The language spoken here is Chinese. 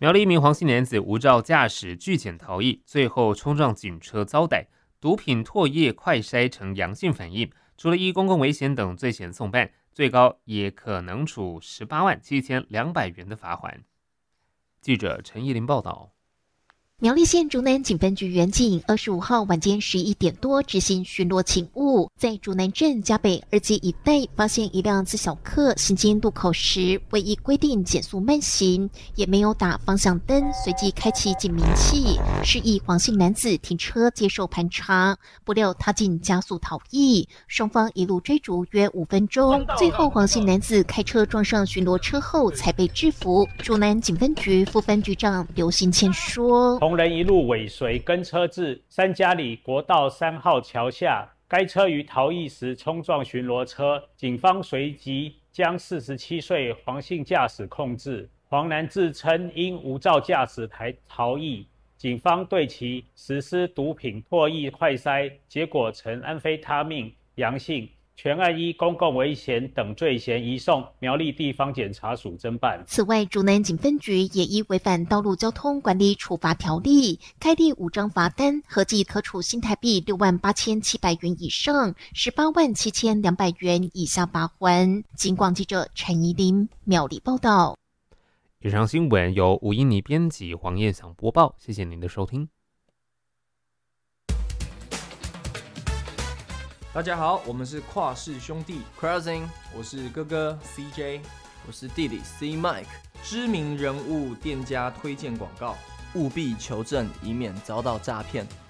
苗栗一名黄姓男子无照驾驶拒检逃逸，最后冲撞警车遭逮，毒品唾液快筛呈阳性反应，除了依公共危险等罪嫌送办，最高也可能处187200元的罚锾。记者陈怡玲报道。 苗栗县竹南警分局员警25号晚间11点多执行巡逻勤务，在竹南镇嘉北2街一带发现一辆自小客行经路口时，未依规定减速慢行，也没有打方向灯，随即开启警鸣器，示意黄姓男子停车接受盘查。不料他竟加速逃逸，双方一路追逐约5分钟，最后黄姓男子开车撞上巡逻车后才被制服。竹南警分局副分局长刘新谦说： 同仁一路尾随跟车至三家里国道3号桥下，该车于逃逸时冲撞巡逻车，警方随即将47岁黄姓驾驶控制。黄男自称因无照驾驶才逃逸，警方对其实施毒品唾液快筛，结果呈安非他命阳性。全案依公共危险等罪嫌移送苗栗地方检察署侦办。 此外，竹南警分局也依违反道路交通管理处罚条例，开立5张罚单，合计可处新台币68700元以上187200元以下罚锾。警广记者陈怡玲苗栗报道。 以上新闻由吴英妮编辑，黄燕祥播报，谢谢您的收听。 大家好，我们是跨氏兄弟 Crossing， 我是哥哥 CJ， 我是弟弟 C Mike。 知名人物店家推荐广告， 务必求证，以免遭到诈骗。